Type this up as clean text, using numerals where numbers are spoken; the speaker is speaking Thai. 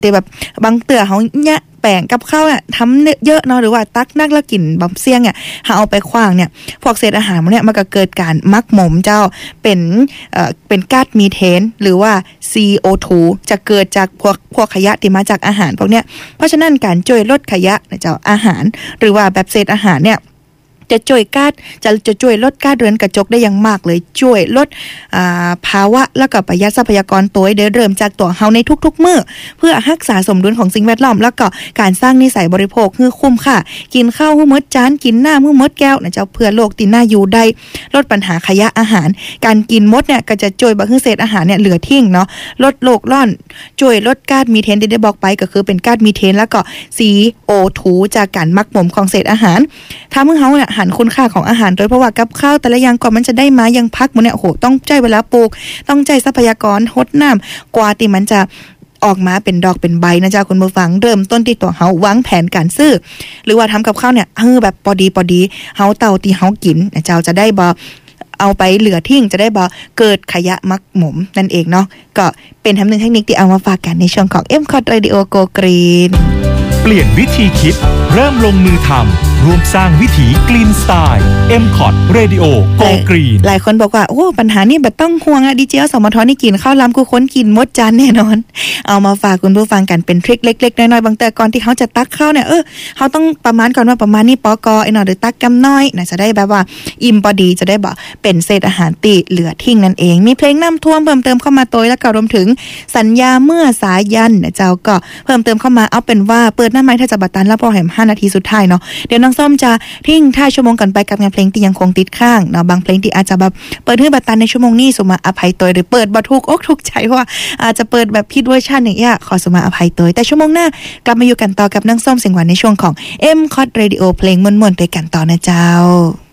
แต่แบบบางเตือเขาเนี่ยแป้งกับข้าวเนี่ยทำเยอะเนาะหรือว่าตักนักแล้วกินบำเสี่ยงเนี่ยเอาไปขว้างเนี่ยพวกเศษอาหารมันเนี่ยมันก็เกิดการมักหมมเจ้าเป็นก๊าซมีเทนหรือว่า CO2 จะเกิดจากพวกขยะที่มาจากอาหารพวกเนี้ยเพราะฉะนั้นการช่วยลดขยะเจ้าอาหารหรือว่าแบบเศษอาหารเนี่ยจะช่วยช่วยลดก๊าซเรือนกระจกได้อย่างมากเลยช่วยลดภาวะแล้วก็ประหยัดทรัพยากรตัวเริ่มจากตัวเฮาในทุกๆมื้อเพื่อรักษาสมดุลของสิ่งแวดล้อมแล้วก็การสร้างนิสัยบริโภคให้คุ้มค่ากินข้าวให้หมดจานกินน้ำให้หมดแก้วนะเจ้าเพื่อโลกที่น่าอยู่ได้ลดปัญหาขยะอาหารการกินหมดเนี่ยก็จะช่วยบ่ให้เศษอาหารเนี่ยเหลือทิ้งเนาะลดโลกร้อนช่วยลดก๊าซมีเทนที่ได้บอกไปก็คือเป็นก๊าซมีเทนแล้วก็ CO2 จากการมักหมมของเศษอาหารทำให้เฮาเนี่ยหันคุณค่าของอาหารโดยเพราะว่ากับข้าวแต่ละอย่างก่อนมันจะได้มายังพักมันเนี่ยโอ้โหต้องใช้เวลาปลูกต้องใช้ทรัพยากรรดน้ำกว่าที่มันจะออกมาเป็นดอกเป็นใบนะจ๊ะคุณผู้ฟังเริ่มต้นที่ตัวเฮาวางแผนการซื้อหรือว่าทำกับข้าวเนี่ยแบบพอดีเฮาเตาที่เฮากินนะเจ้าจะได้บ่เอาไปเหลือทิ้งจะได้บ่เกิดขยะมักหมมนั่นเองเนาะก็เป็นทำหนึ่งเทคนิคที่เอามาฝากกันในช่วงของ M-Cod Radio Go Green เปลี่ยนวิธีคิดเริ่มลงมือทำร่วมสร้างวิถีกรีนสไตล์ M-Cod Radio Go Green หลายคนบอกว่าโอ้ปัญหานี้แบบต้องห่วงอะดีเจสมทนี่กินข้าวล้ำกูค้นกินมดจานแน่นอนเอามาฝากคุณผู้ฟังกันเป็นทริคเล็กๆน้อยๆบางแต่ก่อนที่เขาจะตักข้าวเนี่ยเขาต้องประมาณก่อนว่าประมาณนี้ปกไอ้หน่อยหรือตักกำน้อยนะจะได้แบบว่าอิ่มพอดีจะได้บอกเป็นเศษอาหารติเหลือทิ้งนั่นเองมีเพลงน้ำท่วมเพิ่มเติมเข้ามาตัวแล้วก็รวมถึงสัญญาเมื่อสายันนะเจ้าก็เพิ่มเติมเข้ามาเอาเป็นว่าเปิดหน้าไม้ถ้าจะบัตรตันแล้วพอแหม5 นาทีสุดท้ายเนาะเดี๋ยวน้องส้มจะทิ้งท้ายชั่วโมงกันไปกับงานเพลงที่ยังคงติดข้างเนาะบางเพลงที่อาจจะแบบเปิดให้บัตรตันในชั่วโมงนี้สมาอภัยตัวหรือเปิดบ่ถูกอกถูกใจว่าอาจจะเปิดแบบผิดเวอร์ชันอย่างเงี้ยขอสมาอภัยตัวแต่ชั่วโมงหน้ากลับมาอยู่กันต่อกับน้องส้มเสียงหวานในช่วงของ M-Cod Radio เพลงม่วนๆด้วยกันต่อนะเจ้า